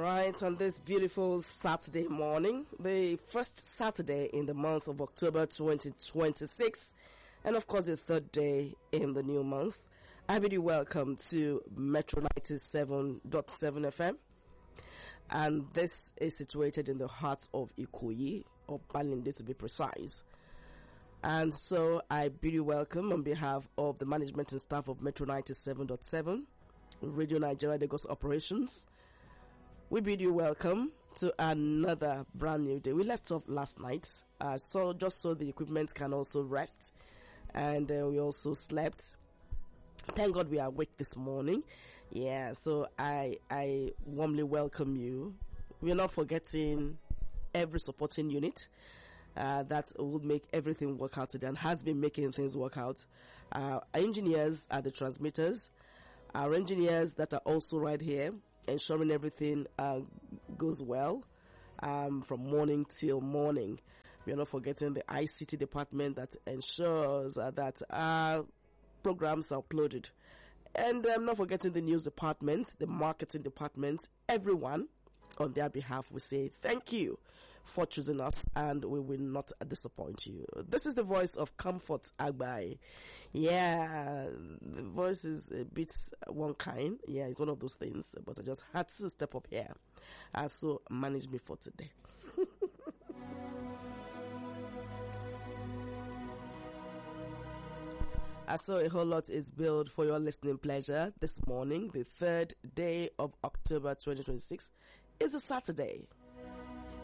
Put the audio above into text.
right, on this beautiful Saturday morning, the first Saturday in the month of October 2026, and of course the third day in the new month, I bid you welcome to Metro 97.7 FM, and this is situated in the heart of Ikoyi, or Balinde to be precise. And so I bid you welcome on behalf of the management and staff of Metro 97.7, Radio Nigeria Lagos Operations. We bid you welcome to another brand new day. We left off last night, so the equipment can also rest, and we also slept. Thank God we are awake this morning. Yeah, so I warmly welcome you. We are not forgetting every supporting unit that will make everything work out today and has been making things work out. Our engineers are the transmitters. Our engineers that are also right here, ensuring everything goes well from morning till morning. We are not forgetting the ICT department that ensures that our programs are uploaded. And I'm not forgetting the news department, the marketing department, everyone. On their behalf, we say thank you for choosing us, and we will not disappoint you. This is the voice of Comfort Agbai. Yeah, the voice is a bit one kind. Yeah, it's one of those things, but I just had to step up here. So manage me for today. So a whole lot is built for your listening pleasure this morning, the third day of October 2026. It's a Saturday.